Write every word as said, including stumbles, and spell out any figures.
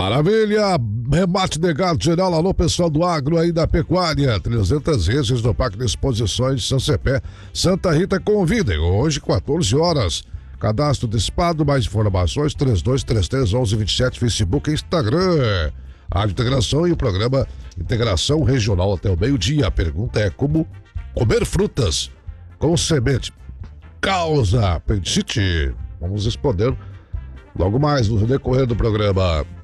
Maravilha, remate de gado geral, alô pessoal do agro aí da pecuária, trezentas vezes no Parque de Exposições São Cepé, Santa Rita convidem, hoje quatorze horas, cadastro antecipado, mais informações três dois três três, onze vinte e sete, Facebook e Instagram, a integração e o programa Integração Regional até o meio-dia. A pergunta é: como comer frutas com semente causa apendicite? Vamos responder logo mais no decorrer do programa.